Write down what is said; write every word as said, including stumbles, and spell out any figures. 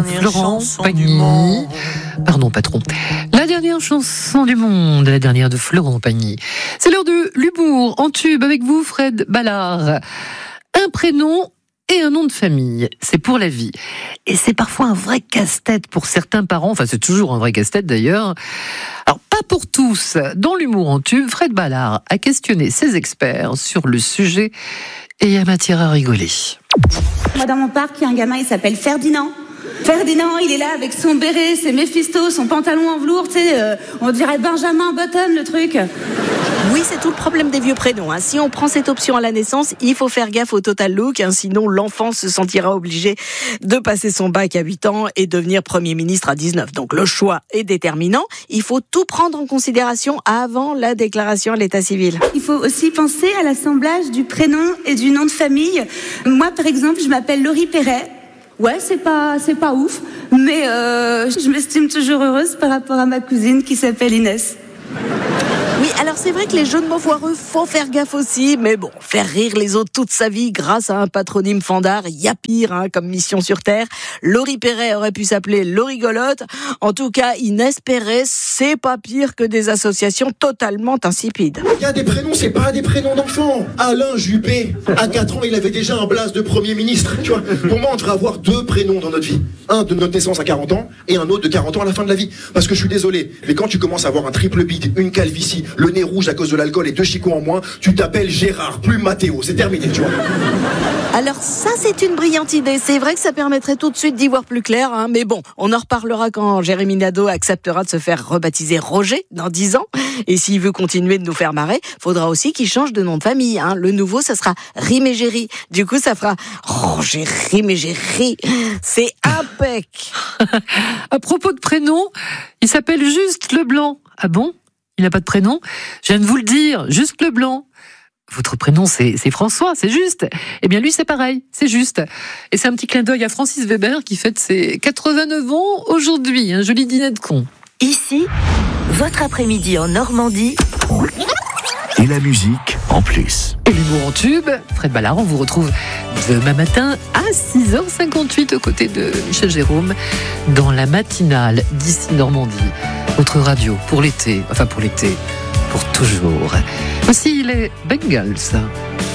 Florent Pagny. Pardon, patron. La dernière chanson du monde, la dernière de Florent Pagny. C'est l'heure de l'humour en tube avec vous, Fred Ballard. Un prénom et un nom de famille, c'est pour la vie. Et c'est parfois un vrai casse-tête pour certains parents, enfin c'est toujours un vrai casse-tête d'ailleurs. Alors pas pour tous. Dans l'humour en tube, Fred Ballard a questionné ses experts sur le sujet et il y a matière à rigoler. Moi dans mon parc, il y a un gamin, il s'appelle Ferdinand. Ferdinand, il est là avec son béret, ses Méphisto, son pantalon en velours, tu sais, euh, on dirait Benjamin Button le truc. Oui, c'est tout le problème des vieux prénoms. Hein. Si on prend cette option à la naissance, il faut faire gaffe au total look, hein, sinon l'enfant se sentira obligé de passer son bac à huit ans et devenir Premier ministre à dix-neuf. Donc le choix est déterminant. Il faut tout prendre en considération avant la déclaration à l'état civil. Il faut aussi penser à l'assemblage du prénom et du nom de famille. Moi, par exemple, je m'appelle Laurie Perret. Ouais, c'est pas, c'est pas ouf, mais euh, je m'estime toujours heureuse par rapport à ma cousine qui s'appelle Inès. Oui, alors c'est vrai que les jeux de mots foireux, faut faire gaffe aussi, mais bon, faire rire les autres toute sa vie grâce à un patronyme fandard, y a pire hein, comme mission sur Terre. Laurie Perret aurait pu s'appeler Laurie Golotte. En tout cas, Inès Perret, c'est pas pire que des associations totalement insipides. Il y a des prénoms, c'est pas des prénoms d'enfants. Alain Juppé, à quatre ans, il avait déjà un blase de Premier ministre. Tu vois, pour moi, on devrait avoir deux prénoms dans notre vie. Un de notre naissance à quarante ans et un autre de quarante ans à la fin de la vie. Parce que je suis désolé, mais quand tu commences à avoir un triple bide, une calvitie, le nez rouge à cause de l'alcool et deux chicots en moins, tu t'appelles Gérard, plus Mathéo. C'est terminé, tu vois. Alors ça, c'est une brillante idée. C'est vrai que ça permettrait tout de suite d'y voir plus clair, hein. Mais bon, on en reparlera quand Jérémy Nadeau acceptera de se faire rebaptiser Roger dans dix ans. Et s'il veut continuer de nous faire marrer, faudra aussi qu'il change de nom de famille, hein. Le nouveau, ça sera Rimégéry. Du coup, ça fera Roger Rimégéry. C'est impec. À propos de prénom, il s'appelle Juste Leblanc. Ah bon ? Il n'a pas de prénom ? Je viens de vous le dire, Juste Leblanc. Votre prénom, c'est, c'est François, c'est Juste. Eh bien, lui, c'est pareil, c'est Juste. Et c'est un petit clin d'œil à Francis Weber qui fête ses quatre-vingt-neuf ans aujourd'hui. Un joli dîner de con. Ici, votre après-midi en Normandie. Et la musique en plus. Et l'humour en tube, Fred Ballard, on vous retrouve demain matin à six heures cinquante-huit aux côtés de Michel Jérôme dans la matinale d'Ici Normandie. Votre radio pour l'été, enfin pour l'été, pour toujours. Voici les Bengals.